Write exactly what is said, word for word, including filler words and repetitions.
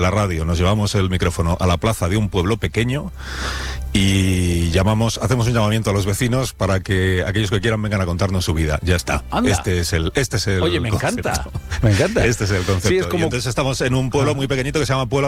la radio, nos llevamos el micrófono a la plaza de un pueblo pequeño y llamamos, hacemos un llamamiento a los vecinos para que aquellos que quieran vengan a contarnos su vida. Ya está. Anda. Este es el, este es el Oye, me concepto. encanta, me encanta. Este es el concepto. Sí, es como... Y entonces estamos en un pueblo muy pequeñito que se llama Pueblo